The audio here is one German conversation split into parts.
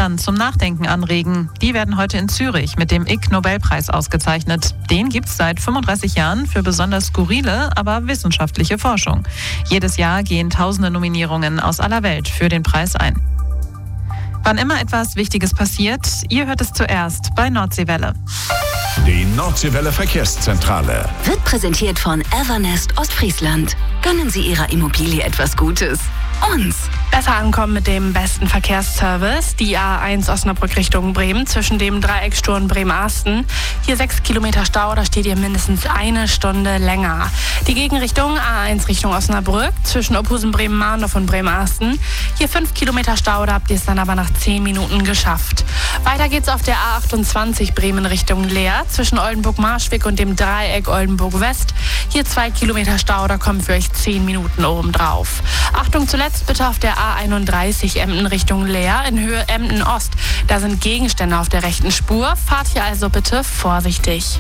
dann zum Nachdenken anregen. Die werden heute in Zürich mit dem Ig-Nobelpreis ausgezeichnet. Den gibt's seit 35 Jahren für besonders skurrile, aber wissenschaftliche Forschung. Jedes Jahr gehen tausende Nominierungen aus aller Welt für den Preis ein. Wann immer etwas Wichtiges passiert, ihr hört es zuerst bei Nordseewelle. Die Nordseewelle Verkehrszentrale wird präsentiert von Evernest Ostfriesland. Gönnen Sie Ihrer Immobilie etwas Gutes. Uns. Besser ankommen mit dem besten Verkehrsservice. Die A1 Osnabrück Richtung Bremen zwischen dem Dreieck Sturm Bremen-Asten. Hier 6 Kilometer Stau, da steht ihr mindestens eine Stunde länger. Die Gegenrichtung A1 Richtung Osnabrück zwischen Ophusen Bremen-Mahndorf und Bremen-Asten. Hier 5 Kilometer Stau, da habt ihr es dann aber nach 10 Minuten geschafft. Weiter geht's auf der A28 Bremen Richtung Leer zwischen Oldenburg-Marschwick und dem Dreieck Oldenburg-West. Hier 2 Kilometer Stau, da kommen für euch 10 Minuten obendrauf. Achtung zuletzt bitte auf der A31 Emden Richtung Leer in Höhe Emden Ost. Da sind Gegenstände auf der rechten Spur. Fahrt hier also bitte vorsichtig.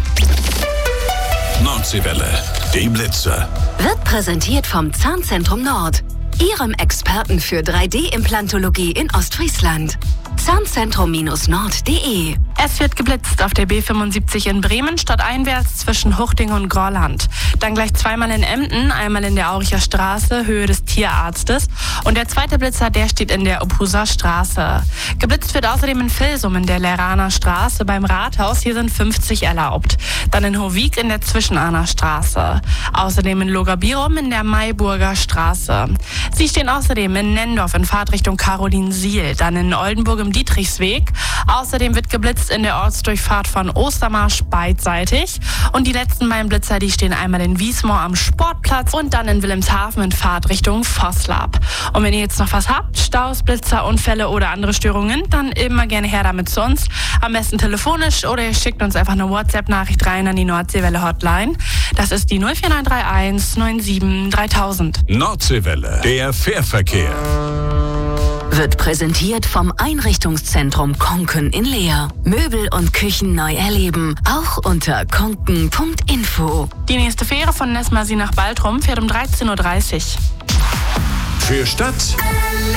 Nordseewelle, die Blitze. Wird präsentiert vom Zahnzentrum Nord, Ihrem Experten für 3D-Implantologie in Ostfriesland. Zahnzentrum-nord.de. Es wird geblitzt auf der B75 in Bremen, stadteinwärts zwischen Huchting und Gorland. Dann gleich zweimal in Emden, einmal in der Auricher Straße, Höhe des Tierarztes. Und der zweite Blitzer, der steht in der Ophuser Straße. Geblitzt wird außerdem in Vilsum in der Leraner Straße beim Rathaus. Hier sind 50 erlaubt. Dann in Hovig in der Zwischenahner Straße. Außerdem in Logabirum in der Mayburger Straße. Sie stehen außerdem in Nendorf in Fahrtrichtung Carolinsiel. Dann in Oldenburg im Dietrichsweg. Außerdem wird geblitzt in der Ortsdurchfahrt von Ostermarsch beidseitig. Und die letzten beiden Blitzer, die stehen einmal in Wiesmoor am Sportplatz und dann in Wilhelmshaven in Fahrtrichtung Vosslab. Und wenn ihr jetzt noch was habt, Staus, Blitzer, Unfälle oder andere Störungen, dann immer gerne her damit zu uns. Am besten telefonisch oder ihr schickt uns einfach eine WhatsApp-Nachricht rein an die Nordseewelle Hotline. Das ist die 04931 97 3000. Nordseewelle, der Fährverkehr. Wird präsentiert vom Einrichtungszentrum Konken in Leer. Möbel und Küchen neu erleben, auch unter konken.info. Die nächste Fähre von Nesmasi nach Baltrum fährt um 13:30 Uhr. Für Stadt